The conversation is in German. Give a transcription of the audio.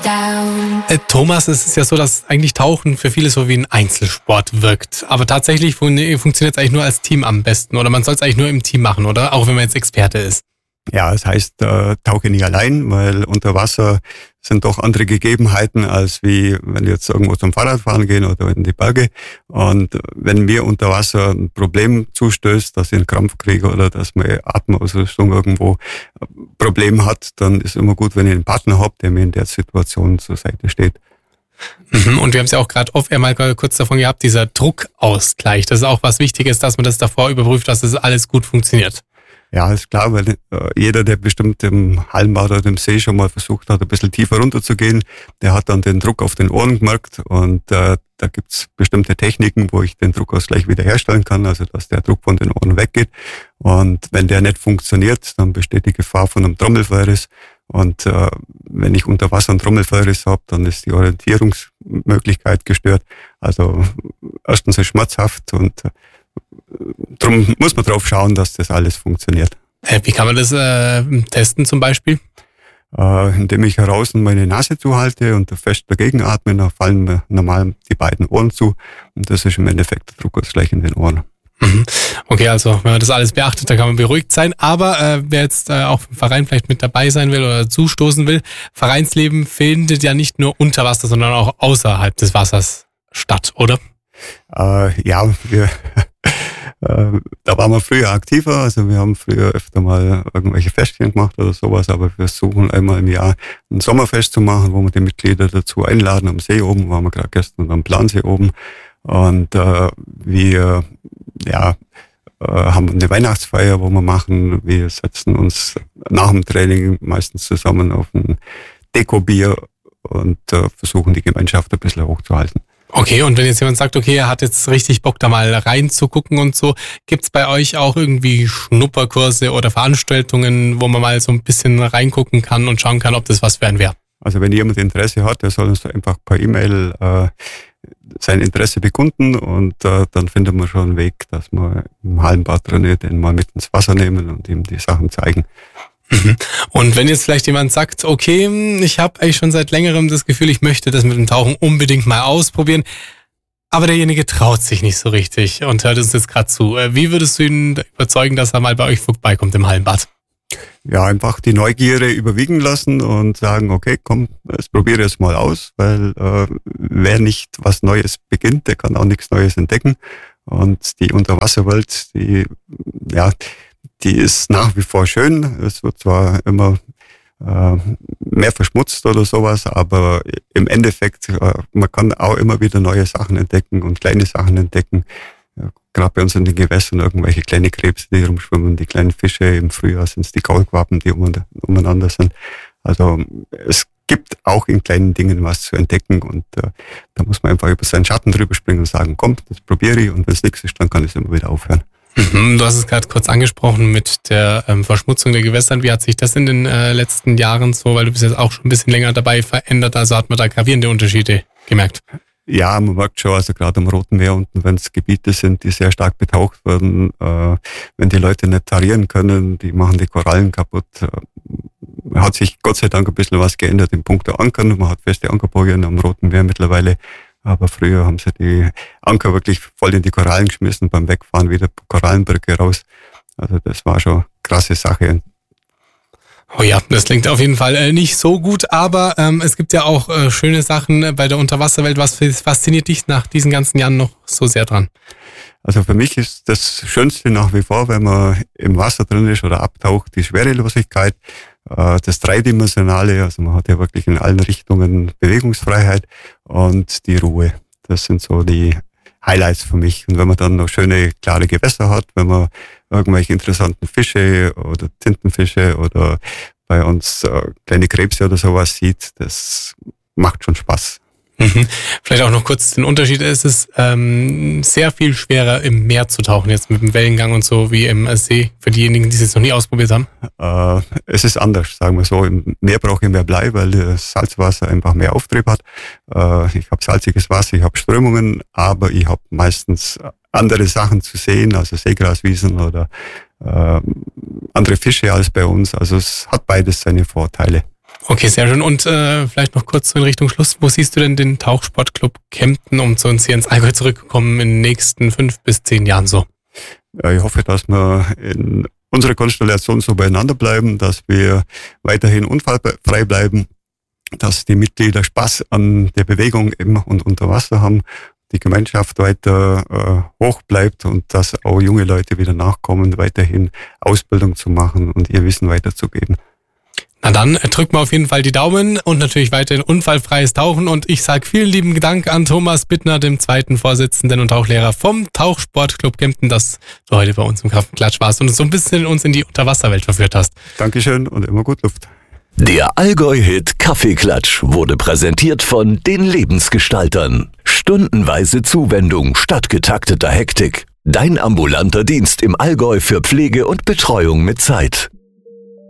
Thomas, es ist ja so, dass eigentlich Tauchen für viele so wie ein Einzelsport wirkt. Aber tatsächlich funktioniert es eigentlich nur als Team am besten. Oder man soll es eigentlich nur im Team machen, oder? Auch wenn man jetzt Experte ist. Ja, das heißt, tauche nicht allein, weil unter Wasser sind doch andere Gegebenheiten, als wie wenn wir jetzt irgendwo zum Fahrradfahren gehen oder in die Berge. Und wenn mir unter Wasser ein Problem zustößt, dass ich einen Krampf kriege oder dass meine Atemausrüstung irgendwo ein Problem hat, dann ist immer gut, wenn ich einen Partner habe, der mir in der Situation zur Seite steht. Und wir haben es ja auch gerade einmal kurz davon gehabt, dieser Druckausgleich. Das ist auch was Wichtiges, dass man das davor überprüft, dass das alles gut funktioniert. Ja, ist klar, weil jeder, der bestimmt im Hallenbad oder im See schon mal versucht hat, ein bisschen tiefer runterzugehen, der hat dann den Druck auf den Ohren gemerkt und da gibt's bestimmte Techniken, wo ich den Druckausgleich wiederherstellen kann, also dass der Druck von den Ohren weggeht. Und wenn der nicht funktioniert, dann besteht die Gefahr von einem Trommelfellriss. Und wenn ich unter Wasser einen Trommelfellriss habe, dann ist die Orientierungsmöglichkeit gestört. Also erstens ist schmerzhaft und darum muss man drauf schauen, dass das alles funktioniert. Wie kann man das testen zum Beispiel? Indem ich heraus meine Nase zuhalte und fest dagegen atme, dann fallen mir normal die beiden Ohren zu und das ist im Endeffekt der Druckausgleich in den Ohren. Okay, also wenn man das alles beachtet, dann kann man beruhigt sein. Aber wer jetzt auch im Verein vielleicht mit dabei sein will oder zustoßen will, Vereinsleben findet ja nicht nur unter Wasser, sondern auch außerhalb des Wassers statt, oder? Ja, da waren wir früher aktiver, also wir haben früher öfter mal irgendwelche Festchen gemacht oder sowas, aber wir versuchen einmal im Jahr ein Sommerfest zu machen, wo wir die Mitglieder dazu einladen. Am See oben waren wir gerade gestern am Plansee oben und wir haben eine Weihnachtsfeier, wo wir machen. Wir setzen uns nach dem Training meistens zusammen auf ein Dekobier und versuchen die Gemeinschaft ein bisschen hochzuhalten. Okay, und wenn jetzt jemand sagt, okay, er hat jetzt richtig Bock, da mal reinzugucken und so, gibt's bei euch auch irgendwie Schnupperkurse oder Veranstaltungen, wo man mal so ein bisschen reingucken kann und schauen kann, ob das was für einen wäre? Also wenn jemand Interesse hat, der soll uns einfach per E-Mail sein Interesse bekunden und dann finden wir schon einen Weg, dass wir im Hallenbad drin den mal mit ins Wasser nehmen und ihm die Sachen zeigen. Und wenn jetzt vielleicht jemand sagt, okay, ich habe eigentlich schon seit längerem das Gefühl, ich möchte das mit dem Tauchen unbedingt mal ausprobieren, aber derjenige traut sich nicht so richtig und hört uns jetzt gerade zu. Wie würdest du ihn überzeugen, dass er mal bei euch vorbeikommt im Hallenbad? Ja, einfach die Neugierde überwiegen lassen und sagen, okay, komm, jetzt probiere es mal aus, weil wer nicht was Neues beginnt, der kann auch nichts Neues entdecken. Und die Unterwasserwelt, die ist nach wie vor schön. Es wird zwar immer mehr verschmutzt oder sowas, aber im Endeffekt, man kann auch immer wieder neue Sachen entdecken und kleine Sachen entdecken. Ja, gerade bei uns in den Gewässern irgendwelche kleine Krebse, die rumschwimmen, die kleinen Fische. Im Frühjahr sind es die Kaulquappen, die umeinander sind. Also es gibt auch in kleinen Dingen was zu entdecken und da muss man einfach über seinen Schatten drüber springen und sagen, komm, das probiere ich und wenn es nichts ist, dann kann ich es immer wieder aufhören. Du hast es gerade kurz angesprochen mit der Verschmutzung der Gewässern. Wie hat sich das in den letzten Jahren so, weil du bist jetzt auch schon ein bisschen länger dabei, verändert? Also hat man da gravierende Unterschiede gemerkt? Ja, man merkt schon, also gerade am Roten Meer unten, wenn es Gebiete sind, die sehr stark betaucht werden, wenn die Leute nicht tarieren können, die machen die Korallen kaputt. Hat sich Gott sei Dank ein bisschen was geändert in puncto Ankern. Man hat feste Ankerbojen am Roten Meer mittlerweile. Aber früher haben sie die Anker wirklich voll in die Korallen geschmissen, beim Wegfahren wieder Korallenbrücke raus. Also das war schon eine krasse Sache. Oh ja, das klingt auf jeden Fall nicht so gut, aber es gibt ja auch schöne Sachen bei der Unterwasserwelt. Was fasziniert dich nach diesen ganzen Jahren noch so sehr dran? Also für mich ist das Schönste nach wie vor, wenn man im Wasser drin ist oder abtaucht, die Schwerelosigkeit, das Dreidimensionale, also man hat ja wirklich in allen Richtungen Bewegungsfreiheit und die Ruhe. Das sind so die Highlights für mich. Und wenn man dann noch schöne, klare Gewässer hat, wenn man irgendwelche interessanten Fische oder Tintenfische oder bei uns kleine Krebse oder sowas sieht, das macht schon Spaß. Vielleicht auch noch kurz den Unterschied. Es ist sehr viel schwerer im Meer zu tauchen, jetzt mit dem Wellengang und so, wie im See, für diejenigen, die es jetzt noch nie ausprobiert haben. Es ist anders, sagen wir so. Im Meer brauche ich mehr Blei, weil das Salzwasser einfach mehr Auftrieb hat. Ich habe salziges Wasser, ich habe Strömungen, aber ich habe meistens andere Sachen zu sehen, also Seegraswiesen oder andere Fische als bei uns. Also es hat beides seine Vorteile. Okay, sehr schön. Und vielleicht noch kurz so in Richtung Schluss. Wo siehst du denn den Tauchsportclub Kempten, um zu uns hier ins Allgäu zurückzukommen, in den nächsten 5 bis 10 Jahren so? Ja, ich hoffe, dass wir in unserer Konstellation so beieinander bleiben, dass wir weiterhin unfallfrei bleiben, dass die Mitglieder Spaß an der Bewegung im und unter Wasser haben, die Gemeinschaft weiter hoch bleibt und dass auch junge Leute wieder nachkommen, weiterhin Ausbildung zu machen und ihr Wissen weiterzugeben. Na dann drücken wir auf jeden Fall die Daumen und natürlich weiterhin unfallfreies Tauchen. Und ich sage vielen lieben Dank an Thomas Bittner, dem zweiten Vorsitzenden und Tauchlehrer vom Tauchsportclub Kempten, dass du heute bei uns im Kraftenklatsch warst und so ein bisschen uns in die Unterwasserwelt verführt hast. Dankeschön und immer gut Luft. Der Allgäu-Hit Kaffeeklatsch wurde präsentiert von den Lebensgestaltern. Stundenweise Zuwendung statt getakteter Hektik. Dein ambulanter Dienst im Allgäu für Pflege und Betreuung mit Zeit.